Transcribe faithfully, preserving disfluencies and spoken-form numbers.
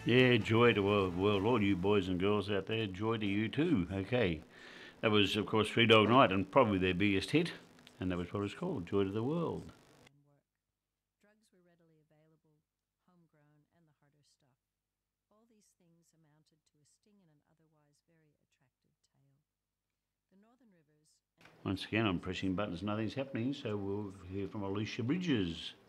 Yeah, joy to world, world, all you boys and girls out there. Joy to you too. Okay, that was of course Three Dog Night and probably their biggest hit, and that was what it was called, Joy to the World. Drugs were readily available, homegrown, and the harder stuff. All these things amounted to a sting in an otherwise very attractive tale. The Northern Rivers and Once again, I'm pressing buttons, nothing's happening, so we'll hear from Alicia Bridges.